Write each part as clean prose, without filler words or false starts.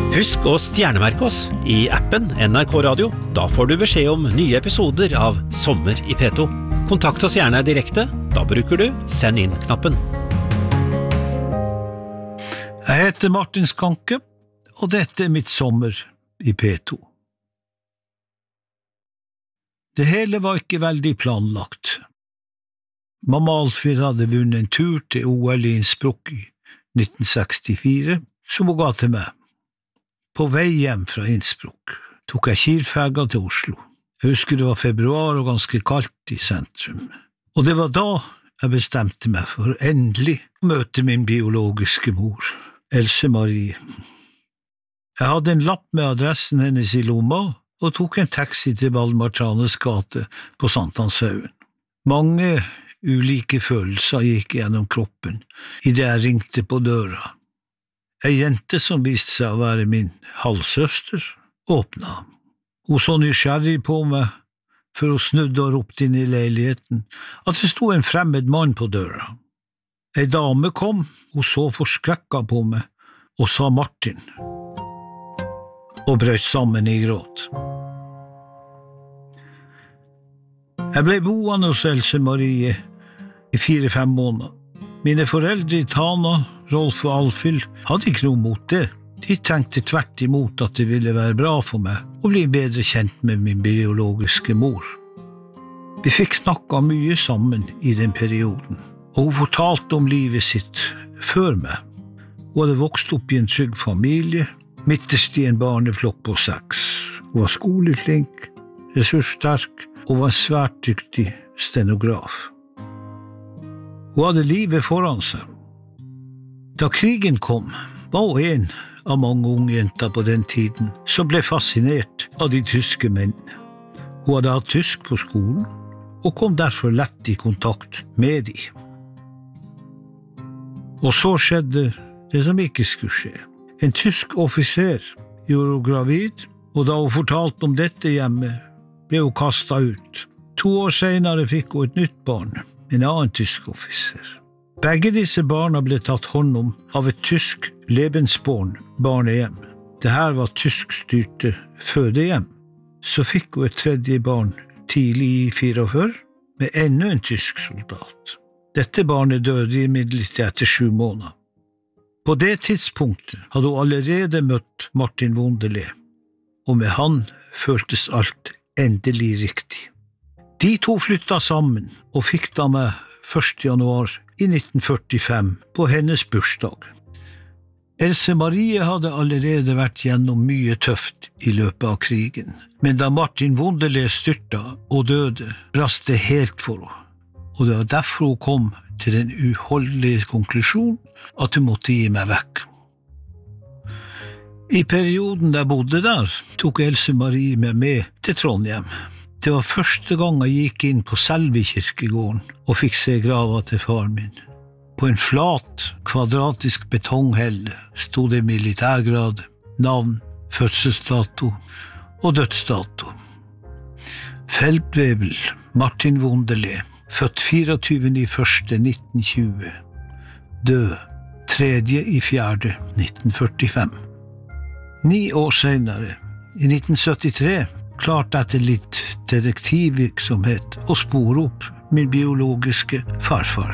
Husk å stjernemerke oss i appen NRK Radio. Da får du beskjed om nye episoder av Sommer i P2. Kontakt oss gjerne direkte. Da bruker du send inn-knappen. Jeg heter Martin Skanke, og dette mitt sommer i P2. Det hele var ikke veldig planlagt. Mamma Alfred hadde vunnet en tur til OL i Innsbruck i 1964, som hun ga til meg. På vei hjem fra Innsbruck tok jeg Kiel-ferga til Oslo. Jeg husker det var februar og ganske kaldt i sentrum. Og det var da jeg bestemte meg for endelig å møte min biologiske mor, Else Marie. Jeg hadde en lapp med adressen hennes i lomma og tok en taxi til Valdemar Tranes gate på Sankthanshaugen. Mange ulike følelser gikk gjennom kroppen i det jeg ringte på døra. En jente som viste seg å være min halvsøster, åpna. Hun så nysgjerrig på meg, før hun snudde og ropte inn i leiligheten at det sto en fremmed mann på døra. En dame kom, hun så forskrekka på meg og sa Martin, og brøt sammen i gråt. Jeg ble boende hos Else Marie i 4-5 måneder. Mine foreldre i Tana, Rolf og Alfhild, hadde ikke noe mot det. De tenkte tvert imot at det ville være bra for meg å bli bedre kjent med min biologiske mor. Vi fikk snakket mye sammen i den perioden, og hun fortalte om livet sitt før meg. Hun hadde vokst opp i en trygg familie, midterst i en barneflokk på 6. Hun var skoleflink, ressurssterk og var en svært dyktig stenograf. Hun hadde livet foran seg. Da krigen kom, var hun en av mange unge jenter på den tiden som ble fascinert av de tyske mennene. Hun hadde hatt tysk på skolen, og kom derfor lett i kontakt med de. Og så skjedde det som ikke skulle skje. En tysk offiser gjorde hun gravid, og da hun fortalte om dette hjemme, ble hun kastet ut. 2 år senere fikk hun et nytt barn, en annen tysk offiser. Begge disse barna ble tatt hånd om av et tysk Lebensborn barnehjem. Dette var tyskstyrte fødehjem. Så fikk hun et tredje barn tidlig i 44 med enda en tysk soldat. Dette barnet døde imidlertid etter 7 måneder. På det tidspunktet hadde hun allerede møtt Martin Wunderle, og med han føltes alt endelig riktig. De to flyttet sammen og fikk da meg 1. januar i 1945 på hennes bursdag. Else Marie hadde allerede vært gjennom mye tøft i løpet av krigen, men da Martin Wunderle styrta og døde, brast det helt for henne, og det var derfor hun kom til den uholdelige konklusjonen at hun måtte gi meg vekk. I perioden jeg bodde der, tok Else Marie meg med til Trondheim. Det var første gang jeg gikk inn på selve kirkegården og fikk se grava til far min. På en flat, kvadratisk betonghelle stod det militærgrad, navn, fødselsdato og dødsdato. Feldwebel Martin Wunderle, født 24.1.1920, død 3.4.1945. 9 år senere, i 1973, klart etter litt detektivvirksomhet å spore opp min biologiske farfar.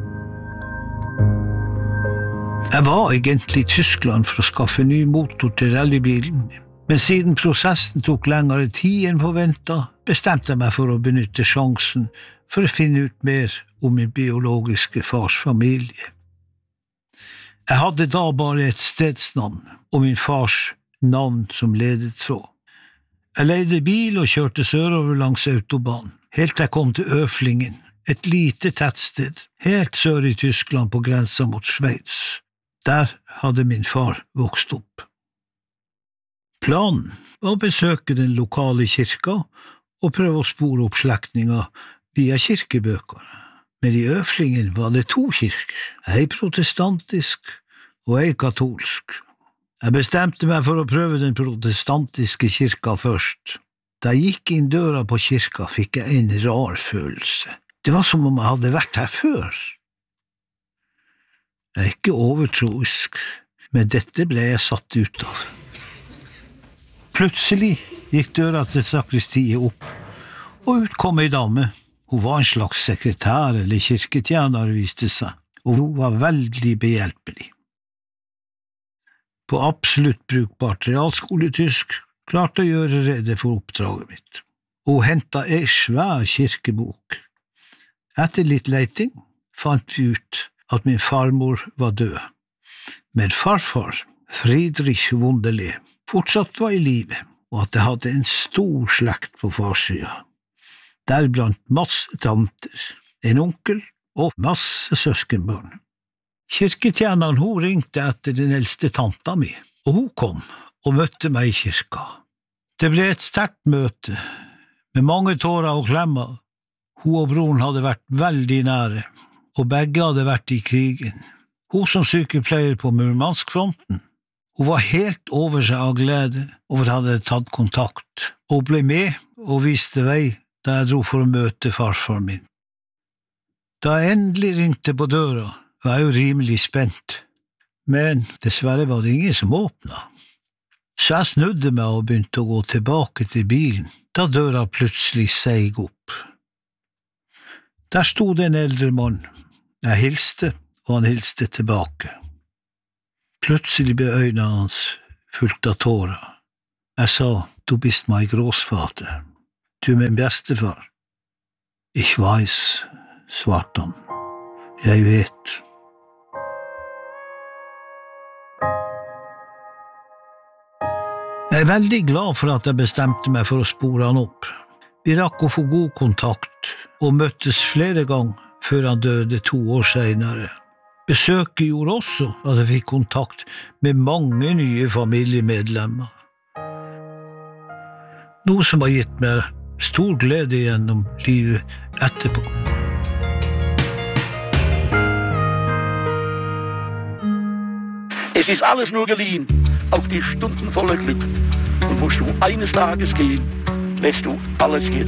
Jeg var egentlig i Tyskland for å skaffe ny motor til rallybilen, men siden prosessen tok lengre tid enn forventet, bestemte jeg meg for å benytte sjansen for å finne ut mer om min biologiske fars familie. Jeg hadde da bare et stedsnavn og min fars navn som ledetråd. Jeg leide bil og kjørte sørover langs autobahn, helt til jeg kom til Øflingen, et lite tettsted, helt sør i Tyskland på grensa mot Sveits. Der hadde min far vokst opp. Planen var å besøke den lokale kirka og prøve å spore opp slektninger via kirkebøkene. Men i Øflingen var det 2 kirker, ei protestantisk og ei katolsk. Jeg bestemte meg for å prøve den protestantiske kirka først. Da jeg gikk inn døra på kirka, fikk jeg en rar følelse. Det var som om jeg hadde vært her før. Jeg er ikke overtroisk, men dette ble jeg satt ut av. Plutselig gikk døra til sakristiet opp, og ut kom ei dame. Hun var en slags sekretær eller kirketjener, viste seg, og hun var veldig behjelpelig. På absolutt brukbart realskoletysk klarte å gjøre rede for oppdraget mitt. Hun hentet ei svær kirkebok. Etter litt leiting fant vi ut at min farmor var død, men farfar, Friedrich Wunderlich, fortsatt var i live, og at jeg hadde en stor slekt på farsida. Deriblant masse tanter, en onkel og masse søskenbarn. Kirketjeneren hun ringte etter den eldste tanta mi, og hun kom og møtte meg i kirka. Det ble et sterkt møte, med mange tårer og klemmer. Hun og broren hadde vært veldig nære, og begge hadde vært i krigen. Hun som sykepleier på Murmansk-fronten. Hun var helt over seg av glede over at hadde tatt kontakt, og ble med og viste vei da jeg dro for å møte farfar min. Da jeg endelig ringte på døra, var jeg jo rimelig spent, men dessverre var det ingen som åpnet. Så jeg snudde meg og begynte å gå tilbake til bilen, da døra plutselig seig opp. Der stod en eldre mann. Jeg hilste, og han hilste tilbake. Plutselig ble øynene hans fullt av tårer. Jeg sa, «Du bist mein Großvater. Du er min bestefar.» «Ich weiß», svarte han. «Jeg vet.» Jeg er veldig glad for at jeg bestemte meg for å spore han opp. Vi rakk å få god kontakt, og møttes flere ganger før han døde 2 år senere. Besøket gjorde også at jeg fikk kontakt med mange nye familiemedlemmer. Noe som har gitt meg stor glede gjennom livet etterpå. Es ist alles nur geliehen, auch die stundenvolle Glück. Und musst du eines Tages gehen, lässt du alles hier